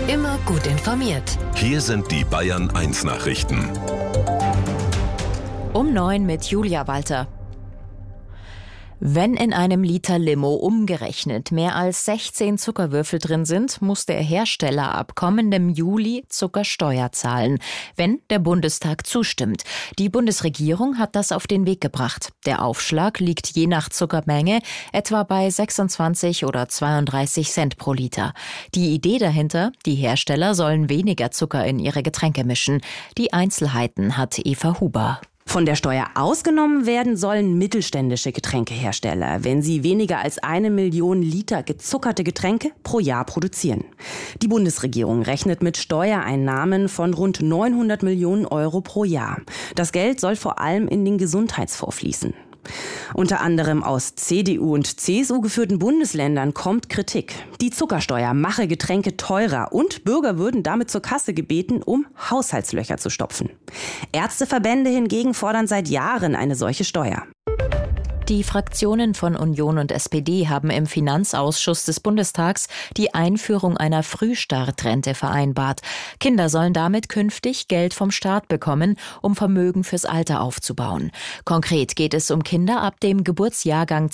Immer gut informiert. Hier sind die Bayern 1 Nachrichten. Um 9 mit Julia Walter. Wenn in einem Liter Limo umgerechnet mehr als 16 Zuckerwürfel drin sind, muss der Hersteller ab kommendem Juli Zuckersteuer zahlen, wenn der Bundestag zustimmt. Die Bundesregierung hat das auf den Weg gebracht. Der Aufschlag liegt je nach Zuckermenge etwa bei 26 oder 32 Cent pro Liter. Die Idee dahinter: die Hersteller sollen weniger Zucker in ihre Getränke mischen. Die Einzelheiten hat Eva Huber. Von der Steuer ausgenommen werden sollen mittelständische Getränkehersteller, wenn sie weniger als 1 Million Liter gezuckerte Getränke pro Jahr produzieren. Die Bundesregierung rechnet mit Steuereinnahmen von rund 900 Millionen Euro pro Jahr. Das Geld soll vor allem in den Gesundheitsfonds fließen. Unter anderem aus CDU und CSU geführten Bundesländern kommt Kritik. Die Zuckersteuer mache Getränke teurer und Bürger würden damit zur Kasse gebeten, um Haushaltslöcher zu stopfen. Ärzteverbände hingegen fordern seit Jahren eine solche Steuer. Die Fraktionen von Union und SPD haben im Finanzausschuss des Bundestags die Einführung einer Frühstartrente vereinbart. Kinder sollen damit künftig Geld vom Staat bekommen, um Vermögen fürs Alter aufzubauen. Konkret geht es um Kinder ab dem Geburtsjahrgang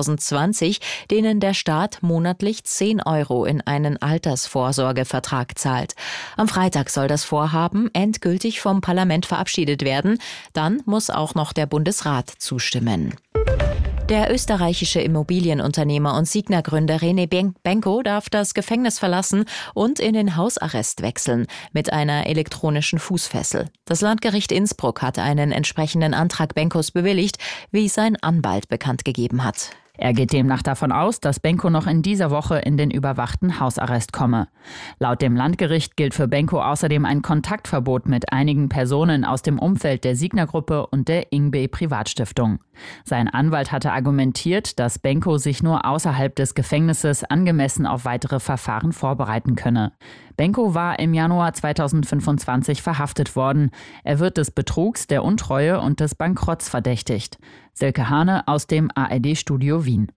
2020, denen der Staat monatlich 10 Euro in einen Altersvorsorgevertrag zahlt. Am Freitag soll das Vorhaben endgültig vom Parlament verabschiedet werden. Dann muss auch noch der Bundesrat zustimmen. Der österreichische Immobilienunternehmer und Signa-Gründer René Benko darf das Gefängnis verlassen und in den Hausarrest wechseln mit einer elektronischen Fußfessel. Das Landgericht Innsbruck hat einen entsprechenden Antrag Benkos bewilligt, wie sein Anwalt bekannt gegeben hat. Er geht demnach davon aus, dass Benko noch in dieser Woche in den überwachten Hausarrest komme. Laut dem Landgericht gilt für Benko außerdem ein Kontaktverbot mit einigen Personen aus dem Umfeld der Signa-Gruppe und der Ingbe Privatstiftung. Sein Anwalt hatte argumentiert, dass Benko sich nur außerhalb des Gefängnisses angemessen auf weitere Verfahren vorbereiten könne. Benko war im Januar 2025 verhaftet worden. Er wird des Betrugs, der Untreue und des Bankrotts verdächtigt. Silke Hane aus dem ARD-Studio Wien.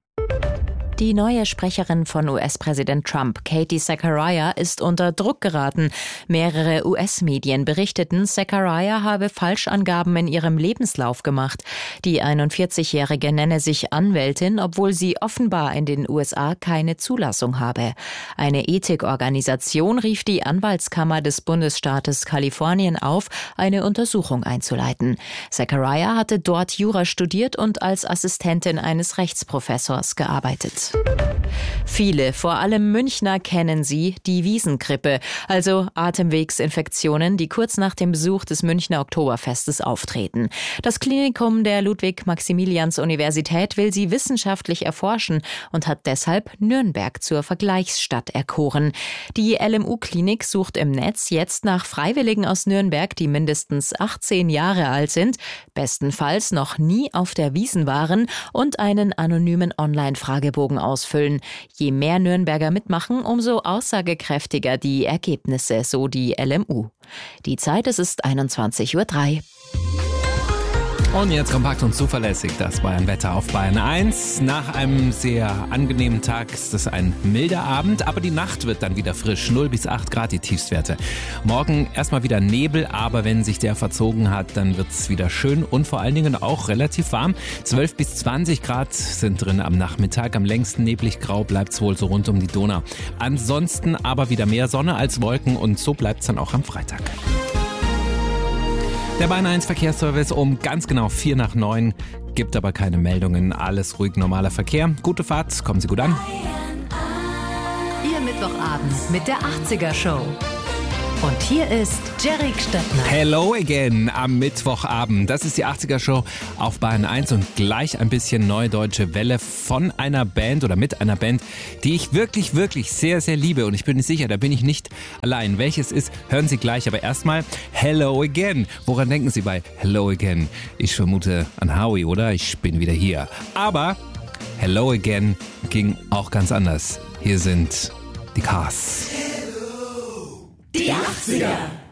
Die neue Sprecherin von US-Präsident Trump, Katie Zachariah, ist unter Druck geraten. Mehrere US-Medien berichteten, Zachariah habe Falschangaben in ihrem Lebenslauf gemacht. Die 41-Jährige nenne sich Anwältin, obwohl sie offenbar in den USA keine Zulassung habe. Eine Ethikorganisation rief die Anwaltskammer des Bundesstaates Kalifornien auf, eine Untersuchung einzuleiten. Zachariah hatte dort Jura studiert und als Assistentin eines Rechtsprofessors gearbeitet. Viele, vor allem Münchner, kennen sie, die Wiesngrippe, also Atemwegsinfektionen, die kurz nach dem Besuch des Münchner Oktoberfestes auftreten. Das Klinikum der Ludwig-Maximilians-Universität will sie wissenschaftlich erforschen und hat deshalb Nürnberg zur Vergleichsstadt erkoren. Die LMU-Klinik sucht im Netz jetzt nach Freiwilligen aus Nürnberg, die mindestens 18 Jahre alt sind, bestenfalls noch nie auf der Wiesn waren und einen anonymen Online-Fragebogen ausfüllen. Je mehr Nürnberger mitmachen, umso aussagekräftiger die Ergebnisse, so die LMU. Die Zeit, es ist 21:03 Uhr. Und jetzt kompakt und zuverlässig das Bayern-Wetter auf Bayern 1. Nach einem sehr angenehmen Tag ist es ein milder Abend, aber die Nacht wird dann wieder frisch. 0 bis 8 Grad die Tiefstwerte. Morgen erstmal wieder Nebel, aber wenn sich der verzogen hat, dann wird es wieder schön und vor allen Dingen auch relativ warm. 12 bis 20 Grad sind drin am Nachmittag. Am längsten neblig grau bleibt es wohl so rund um die Donau. Ansonsten aber wieder mehr Sonne als Wolken und so bleibt es dann auch am Freitag. Der Bayern 1 Verkehrsservice um ganz genau 8 nach 9, gibt aber keine Meldungen. Alles ruhig, normaler Verkehr. Gute Fahrt, kommen Sie gut an. Ihr Mittwochabend mit der 80er Show. Und hier ist Jerry Stadtner. Hello again am Mittwochabend. Das ist die 80er Show auf Bayern 1 und gleich ein bisschen Neue Deutsche Welle von einer Band oder mit einer Band, die ich wirklich, wirklich sehr, sehr liebe. Und ich bin sicher, da bin ich nicht allein. Welches ist, hören Sie gleich. Aber erstmal Hello again. Woran denken Sie bei Hello again? Ich vermute an Howie, oder? Ich bin wieder hier. Aber Hello again ging auch ganz anders. Hier sind die Cars. Die 80er.